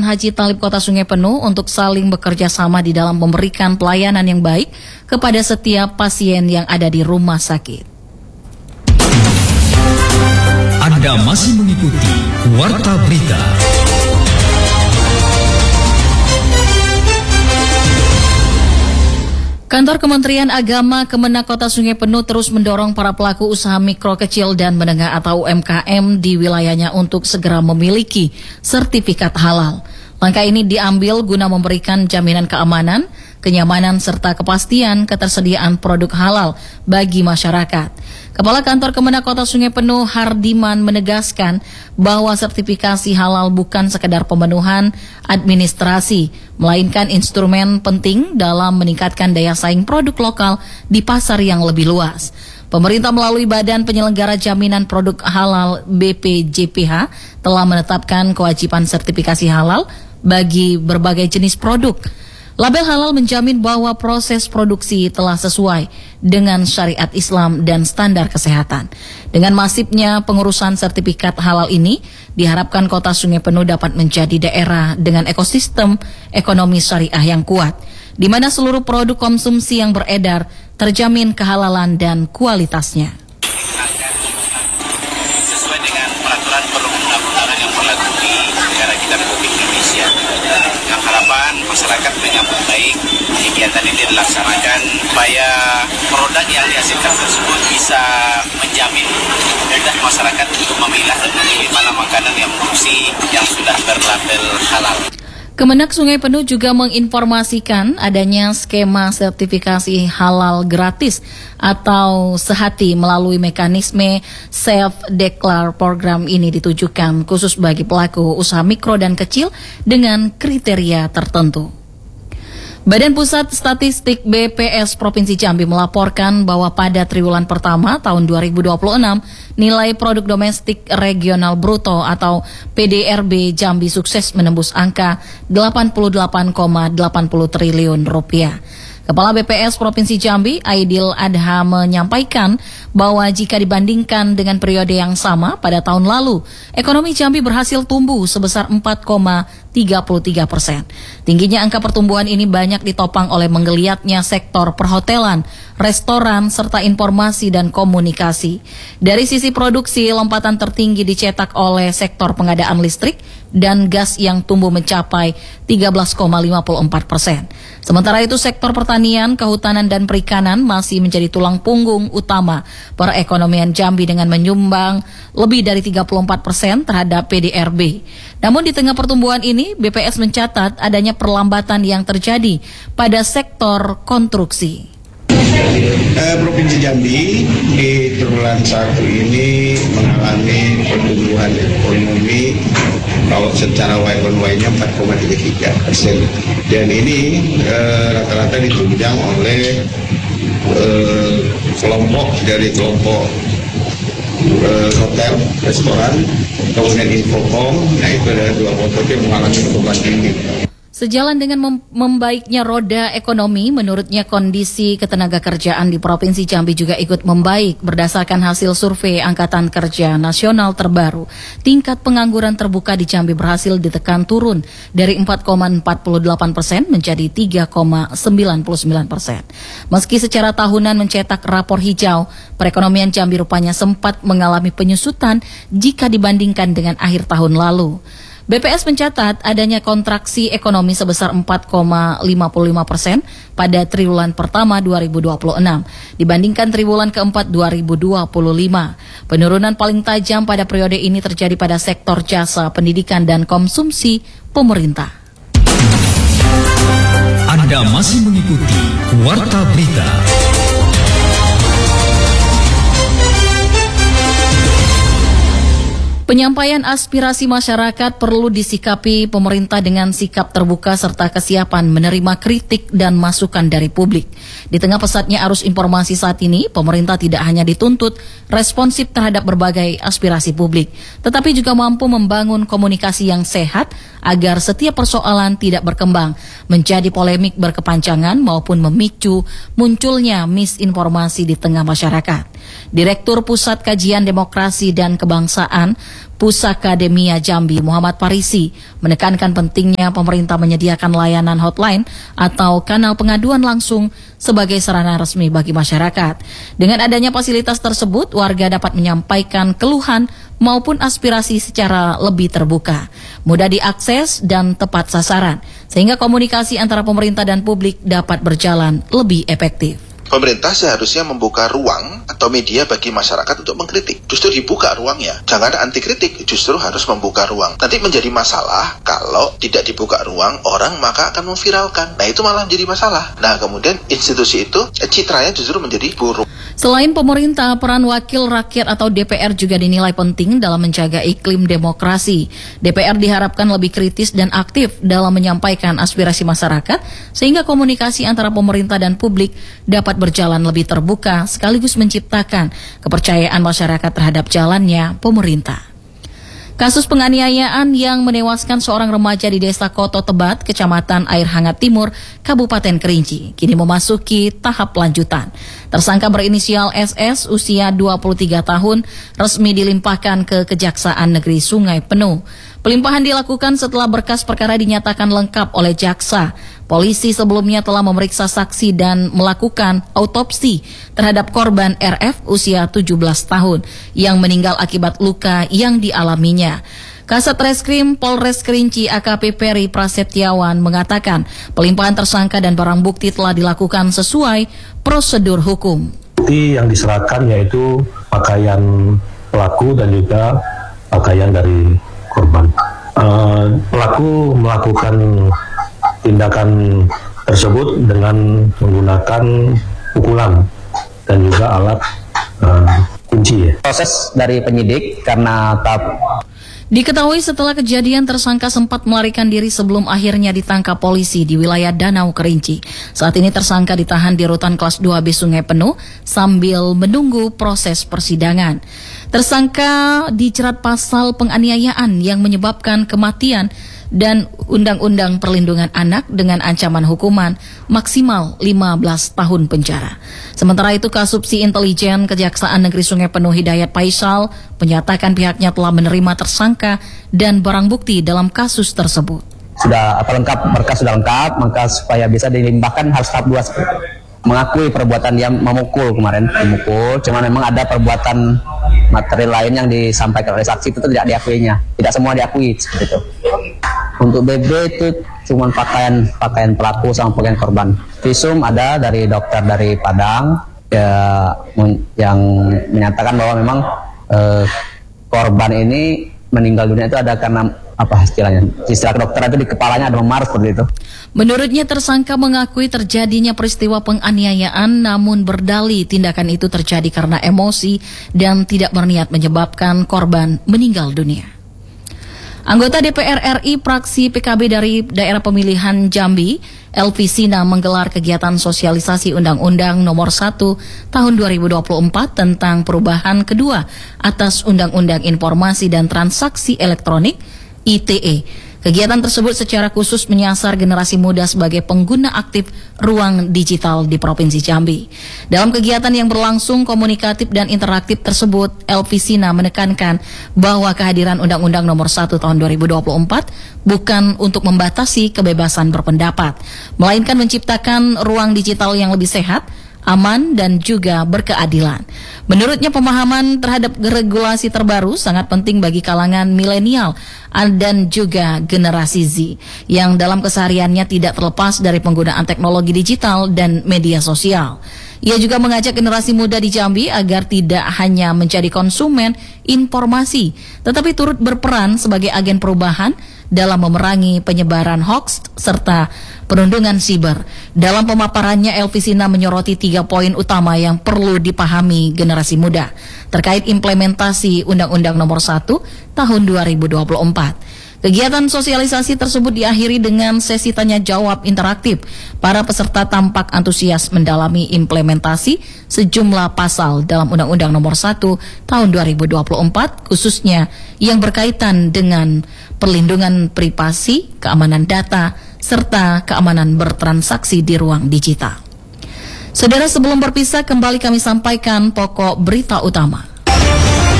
Haji Thalib Kota Sungai Penuh untuk saling bekerja sama di dalam memberikan pelayanan yang baik kepada setiap pasien yang ada di rumah sakit. Anda masih mengikuti Warta Berita. Kantor Kementerian Agama Kemenak Kota Sungai Penuh terus mendorong para pelaku usaha mikro, kecil, dan menengah atau UMKM di wilayahnya untuk segera memiliki sertifikat halal. Langkah ini diambil guna memberikan jaminan keamanan, kenyamanan, serta kepastian ketersediaan produk halal bagi masyarakat. Kepala Kantor Kemenak Kota Sungai Penuh Hardiman menegaskan bahwa sertifikasi halal bukan sekedar pemenuhan administrasi, melainkan instrumen penting dalam meningkatkan daya saing produk lokal di pasar yang lebih luas. Pemerintah melalui Badan Penyelenggara Jaminan Produk Halal BPJPH telah menetapkan kewajiban sertifikasi halal bagi berbagai jenis produk. Label halal menjamin bahwa proses produksi telah sesuai dengan syariat Islam dan standar kesehatan. Dengan masifnya pengurusan sertifikat halal ini, diharapkan Kota Sungai Penuh dapat menjadi daerah dengan ekosistem ekonomi syariah yang kuat, di mana seluruh produk konsumsi yang beredar terjamin kehalalan dan kualitasnya. Sesuai dengan peraturan perundang-undangan yang berlaku di negara kita Republik Indonesia. Yang harapan masyarakat menyambut baik kegiatan ini dilaksanakan supaya produk yang dihasilkan tersebut bisa menjamin mudah masyarakat untuk memilah dan memilih mana makanan yang produksi yang sudah berlabel halal. Kemenak Sungai Penuh juga menginformasikan adanya skema sertifikasi halal gratis atau sehati melalui mekanisme self-declare. Program ini ditujukan khusus bagi pelaku usaha mikro dan kecil dengan kriteria tertentu. Badan Pusat Statistik BPS Provinsi Jambi melaporkan bahwa pada triwulan pertama tahun 2026, nilai produk domestik regional bruto atau PDRB Jambi sukses menembus angka 88,80 triliun rupiah. Kepala BPS Provinsi Jambi, Aidil Adha, menyampaikan bahwa jika dibandingkan dengan periode yang sama pada tahun lalu, ekonomi Jambi berhasil tumbuh sebesar 4,33%. Tingginya angka pertumbuhan ini banyak ditopang oleh menggeliatnya sektor perhotelan, restoran, serta informasi dan komunikasi. Dari sisi produksi, lompatan tertinggi dicetak oleh sektor pengadaan listrik dan gas yang tumbuh mencapai 13,54%. Sementara itu sektor pertanian, kehutanan, dan perikanan masih menjadi tulang punggung utama perekonomian Jambi dengan menyumbang lebih dari 34% terhadap PDRB. Namun di tengah pertumbuhan ini, BPS mencatat adanya perlambatan yang terjadi pada sektor konstruksi. Provinsi Jambi di triwulan 1 ini mengalami pertumbuhan ekonomi kalau secara Y-on-Y-nya 4,33%. Dan ini rata-rata ditunjang oleh kelompok hotel, restoran, kemudian Infocom. Nah, itu adalah dua kelompok yang mengalami pertumbuhan tinggi. Sejalan dengan membaiknya roda ekonomi, menurutnya kondisi ketenaga kerjaan di Provinsi Jambi juga ikut membaik. Berdasarkan hasil survei Angkatan Kerja Nasional terbaru, tingkat pengangguran terbuka di Jambi berhasil ditekan turun dari 4,48% menjadi 3,99%. Meski secara tahunan mencetak rapor hijau, perekonomian Jambi rupanya sempat mengalami penyusutan jika dibandingkan dengan akhir tahun lalu. BPS mencatat adanya kontraksi ekonomi sebesar 4,55% pada triwulan pertama 2026 dibandingkan triwulan keempat 2025. Penurunan paling tajam pada periode ini terjadi pada sektor jasa, pendidikan, dan konsumsi pemerintah. Anda masih mengikuti Warta Berita. Penyampaian aspirasi masyarakat perlu disikapi pemerintah dengan sikap terbuka serta kesiapan menerima kritik dan masukan dari publik. Di tengah pesatnya arus informasi saat ini, pemerintah tidak hanya dituntut responsif terhadap berbagai aspirasi publik, tetapi juga mampu membangun komunikasi yang sehat agar setiap persoalan tidak berkembang menjadi polemik berkepanjangan maupun memicu munculnya misinformasi di tengah masyarakat. Direktur Pusat Kajian Demokrasi dan Kebangsaan Pusakademia Jambi Muhammad Parisi menekankan pentingnya pemerintah menyediakan layanan hotline atau kanal pengaduan langsung sebagai sarana resmi bagi masyarakat. Dengan adanya fasilitas tersebut, warga dapat menyampaikan keluhan maupun aspirasi secara lebih terbuka, mudah diakses dan tepat sasaran, sehingga komunikasi antara pemerintah dan publik dapat berjalan lebih efektif. Pemerintah seharusnya membuka ruang atau media bagi masyarakat untuk mengkritik. Justru dibuka ruangnya. Jangan anti kritik, justru harus membuka ruang. Nanti menjadi masalah kalau tidak dibuka ruang, orang maka akan memviralkan. Nah, itu malah menjadi masalah. Nah, kemudian institusi itu citranya justru menjadi buruk. Selain pemerintah, peran wakil rakyat atau DPR juga dinilai penting dalam menjaga iklim demokrasi. DPR diharapkan lebih kritis dan aktif dalam menyampaikan aspirasi masyarakat, sehingga komunikasi antara pemerintah dan publik dapat berjalan lebih terbuka, sekaligus menciptakan kepercayaan masyarakat terhadap jalannya pemerintah. Kasus penganiayaan yang menewaskan seorang remaja di Desa Koto Tebat, Kecamatan Air Hangat Timur, Kabupaten Kerinci, kini memasuki tahap lanjutan. Tersangka berinisial SS, usia 23 tahun, resmi dilimpahkan ke Kejaksaan Negeri Sungai Penuh. Pelimpahan dilakukan setelah berkas perkara dinyatakan lengkap oleh jaksa. Polisi sebelumnya telah memeriksa saksi dan melakukan autopsi terhadap korban RF usia 17 tahun yang meninggal akibat luka yang dialaminya. Kasat Reskrim Polres Kerinci AKP Peri Prasetyawan mengatakan pelimpahan tersangka dan barang bukti telah dilakukan sesuai prosedur hukum. Bukti yang diserahkan yaitu pakaian pelaku dan juga pakaian dari korban. Pelaku melakukan tindakan tersebut dengan menggunakan pukulan dan juga alat kunci. Proses dari penyidik karena Diketahui setelah kejadian tersangka sempat melarikan diri sebelum akhirnya ditangkap polisi di wilayah Danau Kerinci. Saat ini tersangka ditahan di Rutan Kelas 2B Sungai Penuh sambil menunggu proses persidangan. Tersangka dijerat pasal penganiayaan yang menyebabkan kematian dan Undang-Undang Perlindungan Anak dengan ancaman hukuman maksimal 15 tahun penjara. Sementara itu, Kasubsi Intelijen Kejaksaan Negeri Sungai Penuh Hidayat Faisal menyatakan pihaknya telah menerima tersangka dan barang bukti dalam kasus tersebut. Sudah lengkap, berkas sudah lengkap, maka supaya bisa dilimpahkan harus tahap 2. Mengakui perbuatan dia memukul kemarin, cuman memang ada perbuatan material lain yang disampaikan oleh saksi itu tidak diakuinya. Tidak semua diakui seperti itu. Untuk BB itu cuma pakaian pelaku sama pakaian korban. Visum ada dari dokter dari Padang yang menyatakan bahwa memang korban ini meninggal dunia itu ada karena apa istilahnya? Istilah dokter itu di kepalanya ada memar seperti itu. Menurutnya tersangka mengakui terjadinya peristiwa penganiayaan, namun berdalih tindakan itu terjadi karena emosi dan tidak berniat menyebabkan korban meninggal dunia. Anggota DPR RI fraksi PKB dari daerah pemilihan Jambi, Elvi Sina menggelar kegiatan sosialisasi Undang-Undang Nomor 1 Tahun 2024 tentang perubahan kedua atas Undang-Undang Informasi dan Transaksi Elektronik ITE. Kegiatan tersebut secara khusus menyasar generasi muda sebagai pengguna aktif ruang digital di Provinsi Jambi. Dalam kegiatan yang berlangsung komunikatif dan interaktif tersebut, Elvi Sina menekankan bahwa kehadiran Undang-Undang Nomor 1 Tahun 2024 bukan untuk membatasi kebebasan berpendapat, melainkan menciptakan ruang digital yang lebih sehat, aman, dan juga berkeadilan. Menurutnya pemahaman terhadap regulasi terbaru sangat penting bagi kalangan milenial dan juga generasi Z yang dalam kesehariannya tidak terlepas dari penggunaan teknologi digital dan media sosial. Ia juga mengajak generasi muda di Jambi agar tidak hanya menjadi konsumen informasi, tetapi turut berperan sebagai agen perubahan dalam memerangi penyebaran hoaks serta perundungan siber. Dalam pemaparannya, Elvi Sina menyoroti 3 poin utama yang perlu dipahami generasi muda terkait implementasi Undang-Undang Nomor 1 Tahun 2024. Kegiatan sosialisasi tersebut diakhiri dengan sesi tanya-jawab interaktif. Para peserta tampak antusias mendalami implementasi sejumlah pasal dalam Undang-Undang Nomor 1 Tahun 2024, khususnya yang berkaitan dengan perlindungan privasi, keamanan data, serta keamanan bertransaksi di ruang digital. Saudara, sebelum berpisah, kembali kami sampaikan pokok berita utama.